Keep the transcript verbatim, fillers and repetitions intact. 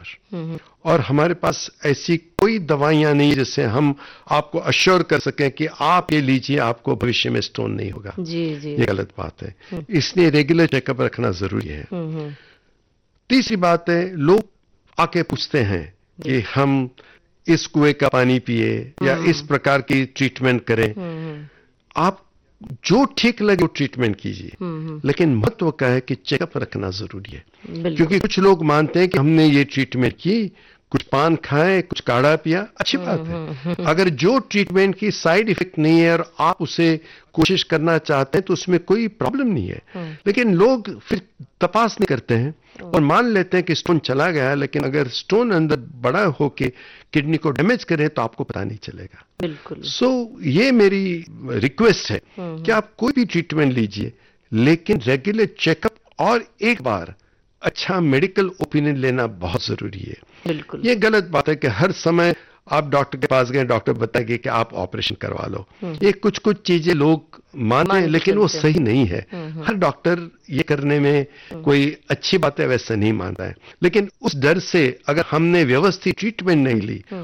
हम्म, और हमारे पास ऐसी कोई दवाइयां नहीं जिससे हम आपको अश्योर कर सकें कि आप ये लीजिए, आपको भविष्य में स्टोन नहीं होगा। जी जी। ये गलत बात है। इसलिए रेगुलर चेकअप रखना जरूरी है। हम्म हम्म, तीसरी बात है, लोग आके पूछते हैं कि हम इस कुएं का पानी पिए या इस प्रकार की ट्रीटमेंट करें। हम्म आप जो ठीक लगे वो ट्रीटमेंट कीजिए, हम्म, लेकिन महत्व का है कि चेकअप रखना जरूरी है। बिल्कुल। क्योंकि कुछ लोग मानते हैं कि हमने ये ट्रीटमेंट की, कुछ पान खाए, कुछ काढ़ा पिया, अच्छी बात है। अगर जो ट्रीटमेंट की साइड इफेक्ट नहीं है और आप उसे कोशिश करना चाहते हैं तो उसमें कोई प्रॉब्लम नहीं है। लेकिन लोग फिर तपास नहीं करते हैं और मान लेते हैं कि स्टोन चला गया, लेकिन अगर स्टोन अंदर बड़ा होके किडनी को डैमेज करे तो आपको पता नहीं चलेगा। बिल्कुल। सो so, ये मेरी रिक्वेस्ट है कि आप कोई भी ट्रीटमेंट लीजिए, लेकिन रेगुलर चेकअप और एक बार अच्छा मेडिकल ओपिनियन लेना बहुत जरूरी है। बिल्कुल। ये गलत बात है कि हर समय आप डॉक्टर के पास गए, डॉक्टर बताएंगे कि आप ऑपरेशन करवा लो। ये कुछ कुछ चीजें लोग मानते हैं, लेकिन वो सही नहीं है। हर डॉक्टर ये करने में कोई अच्छी बात है वैसा नहीं मानता है। लेकिन उस डर से अगर हमने व्यवस्थित ट्रीटमेंट नहीं ली